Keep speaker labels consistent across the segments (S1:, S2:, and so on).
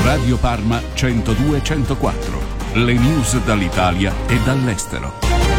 S1: Radio Parma 102-104. Le news dall'Italia e dall'estero.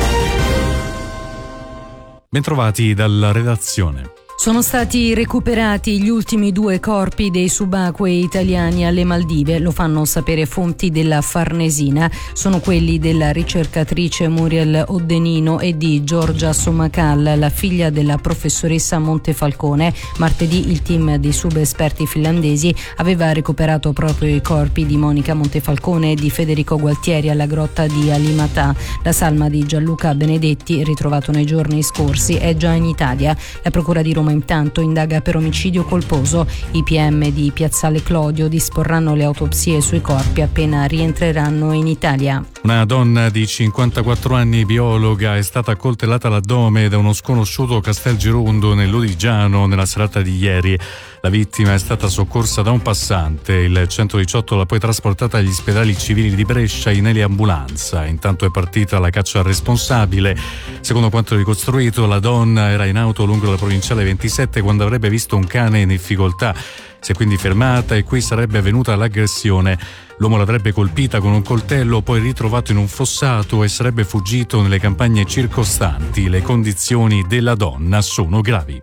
S2: Bentrovati dalla redazione.
S3: Sono stati recuperati gli ultimi 2 corpi dei subacquei italiani alle Maldive, lo fanno sapere fonti della Farnesina. Sono quelli della ricercatrice Muriel Oddenino e di Giorgia Somakal, la figlia della professoressa Montefalcone. Martedì il team di subesperti finlandesi aveva recuperato proprio i corpi di Monica Montefalcone e di Federico Gualtieri alla grotta di Alimatà. La salma di Gianluca Benedetti, ritrovato nei giorni scorsi, è già in Italia. La procura di Roma intanto indaga per omicidio colposo. I PM di Piazzale Clodio disporranno le autopsie sui corpi appena rientreranno in Italia.
S2: Una donna di 54 anni, biologa, è stata accoltellata all'addome da uno sconosciuto a Castelgirondo nell'Odigiano nella serata di ieri. La vittima è stata soccorsa da un passante. Il 118 l'ha poi trasportata agli ospedali civili di Brescia in eliambulanza. Intanto è partita la caccia al responsabile. Secondo quanto ricostruito, la donna era in auto lungo la provinciale 27 quando avrebbe visto un cane in difficoltà. Si è quindi fermata e qui sarebbe avvenuta l'aggressione. L'uomo l'avrebbe colpita con un coltello, poi ritrovato in un fossato e sarebbe fuggito nelle campagne circostanti. Le condizioni della donna sono gravi.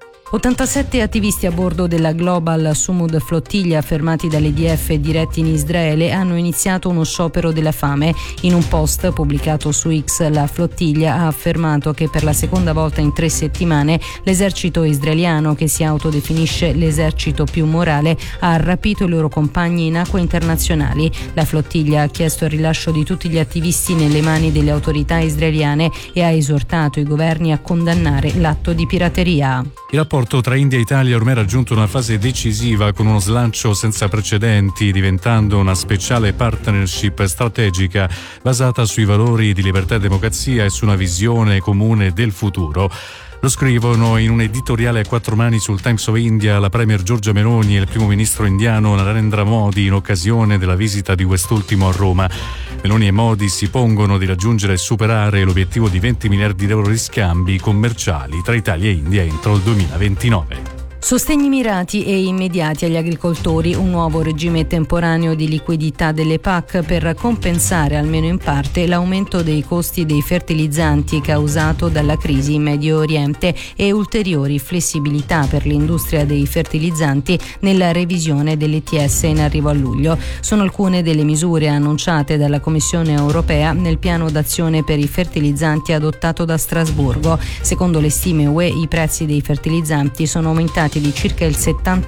S3: 87 attivisti a bordo della Global Sumud Flottiglia, fermati dall'IDF e diretti in Israele, hanno iniziato uno sciopero della fame. In un post pubblicato su X, la flottiglia ha affermato che per la seconda volta in 3 settimane l'esercito israeliano, che si autodefinisce l'esercito più morale, ha rapito i loro compagni in acque internazionali. La flottiglia ha chiesto il rilascio di tutti gli attivisti nelle mani delle autorità israeliane e ha esortato i governi a condannare l'atto di pirateria.
S2: Il rapporto tra India e Italia ha ormai raggiunto una fase decisiva con uno slancio senza precedenti, diventando una speciale partnership strategica basata sui valori di libertà e democrazia e su una visione comune del futuro. Lo scrivono in un editoriale a 4 mani sul Times of India la premier Giorgia Meloni e il primo ministro indiano Narendra Modi in occasione della visita di quest'ultimo a Roma. Meloni e Modi si pongono di raggiungere e superare l'obiettivo di 20 miliardi di euro di scambi commerciali tra Italia e India entro il 2029.
S3: Sostegni mirati e immediati agli agricoltori, un nuovo regime temporaneo di liquidità delle PAC per compensare almeno in parte l'aumento dei costi dei fertilizzanti causato dalla crisi in Medio Oriente e ulteriori flessibilità per l'industria dei fertilizzanti nella revisione dell'ETS in arrivo a luglio. Sono alcune delle misure annunciate dalla Commissione europea nel piano d'azione per i fertilizzanti adottato da Strasburgo. Secondo le stime UE, i prezzi dei fertilizzanti sono aumentati di circa il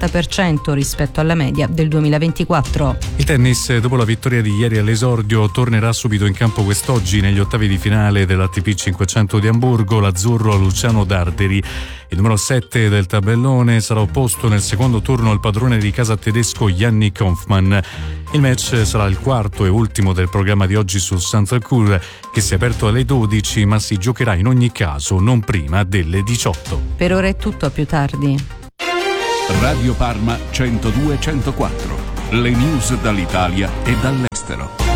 S3: 70% rispetto alla media del 2024.
S2: Il tennis, dopo la vittoria di ieri all'esordio, tornerà subito in campo quest'oggi negli ottavi di finale dell'ATP 500 di Amburgo. L'azzurro Luciano Darderi, il numero 7 del tabellone, sarà opposto nel secondo turno al padrone di casa tedesco Yannick Hoffmann. Il match sarà il quarto e ultimo del programma di oggi sul Centre-Cour, che si è aperto alle 12 ma si giocherà in ogni caso non prima delle 18.
S3: Per ora è tutto, a più tardi.
S1: Radio Parma 102-104. Le news dall'Italia e dall'estero.